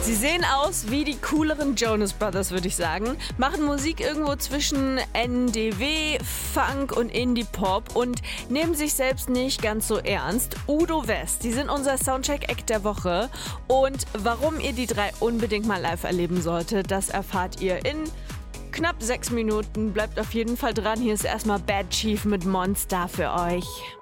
Sie sehen aus wie die cooleren Jonas Brothers, würde ich sagen. Machen Musik irgendwo zwischen NDW, Funk und Indie-Pop und nehmen sich selbst nicht ganz so ernst. Udo West, die sind unser Soundcheck-Act der Woche. Und warum ihr die drei unbedingt mal live erleben solltet, das erfahrt ihr in knapp 6 Minuten. Bleibt auf jeden Fall dran. Hier ist erstmal Bad Chief mit Monster für euch.